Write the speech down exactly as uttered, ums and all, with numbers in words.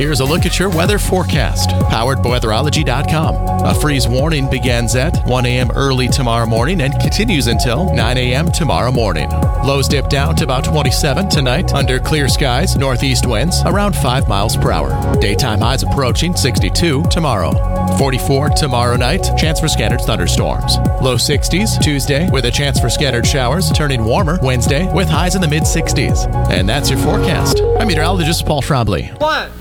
here's a look at your weather forecast, powered by weatherology dot com. A freeze warning begins at one a.m. early tomorrow morning and continues until nine a.m. tomorrow morning. Lows dip down to about twenty-seven tonight under clear skies, northeast winds around five miles per hour. Daytime highs approaching sixty-two tomorrow. forty-four tomorrow night, chance for scattered thunderstorms. Low sixties Tuesday with a chance for scattered showers, turning warmer Wednesday with highs in the mid sixties. And that's your forecast. I'm meteorologist Paul Trombley. One.